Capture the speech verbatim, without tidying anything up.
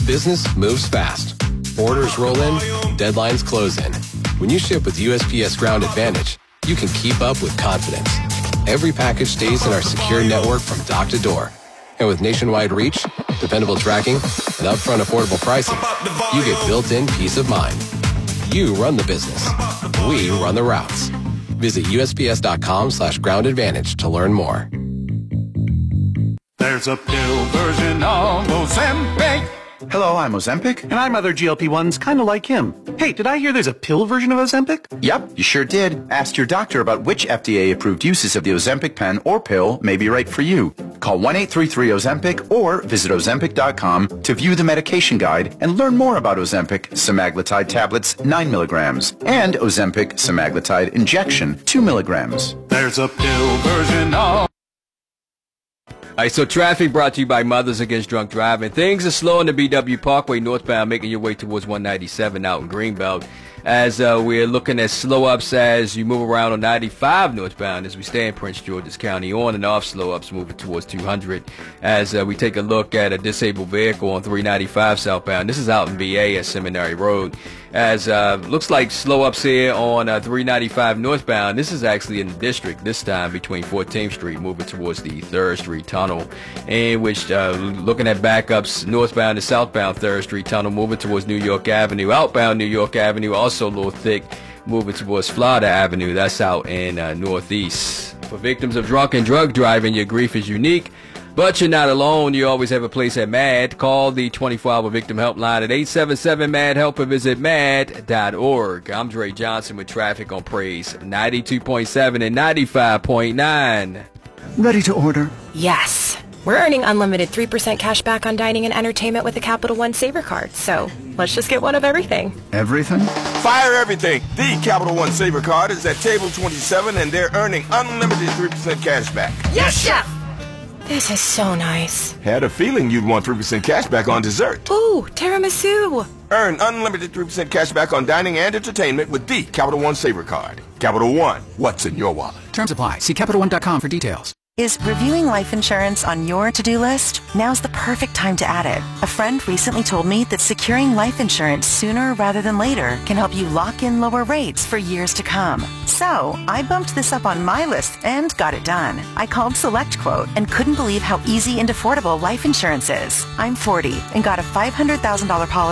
Business moves fast. Orders roll in, deadlines close in. When you ship with U S P S Ground Advantage, you can keep up with confidence. Every package stays in our secure network from dock to door. And with nationwide reach, dependable tracking, and upfront affordable pricing, you get built-in peace of mind. You run the business. We run the routes. Visit USPS.com slash ground advantage to learn more. There's a pill version of Ozempic. Hello, I'm Ozempic. And I'm other G L P ones kind of like him. Hey, did I hear there's a pill version of Ozempic? Yep, you sure did. Ask your doctor about which F D A-approved uses of the Ozempic pen or pill may be right for you. Call one eight three three Ozempic or visit Ozempic dot com to view the medication guide and learn more about Ozempic semaglutide tablets nine milligrams and Ozempic semaglutide injection two milligrams. There's a pill version of... All right, so traffic brought to you by Mothers Against Drunk Driving. Things are slow on the B W Parkway northbound, making your way towards one ninety-seven out in Greenbelt. As uh, we're looking at slow ups as you move around on ninety-five northbound as we stay in Prince George's County, on and off slow ups moving towards two hundred. As uh, we take a look at a disabled vehicle on three ninety-five southbound. This is out in V A at Seminary Road. As uh, looks like slow ups here on uh, three ninety-five northbound. This is actually in the district this time between fourteenth Street moving towards the third Street Tunnel, in which uh, looking at backups northbound to southbound third Street Tunnel moving towards New York Avenue. Outbound New York Avenue also a little thick moving towards Florida Avenue. That's out in uh, northeast. For victims of drunk and drug driving, your grief is unique, but you're not alone. You always have a place at MAD. Call the twenty-four hour victim helpline at eight seven seven MAD help or visit mad dot org. I'm Dre Johnson with traffic on Praise ninety-two point seven and ninety-five point nine. Ready to order? Yes. We're earning unlimited three percent cash back on dining and entertainment with the Capital One Saver Card, so let's just get one of everything. Everything? Fire everything. The Capital One Saver Card is at table twenty-seven, and they're earning unlimited three percent cash back. Yes, Chef! This is so nice. Had a feeling you'd want three percent cash back on dessert. Ooh, tiramisu. Earn unlimited three percent cash back on dining and entertainment with the Capital One Saver Card. Capital One, what's in your wallet? Terms apply. See Capital One dot com for details. Is reviewing life insurance on your to-do list? Now's the perfect time to add it. A friend recently told me that securing life insurance sooner rather than later can help you lock in lower rates for years to come. So, I bumped this up on my list and got it done. I called SelectQuote and couldn't believe how easy and affordable life insurance is. I'm forty and got a five hundred thousand dollars policy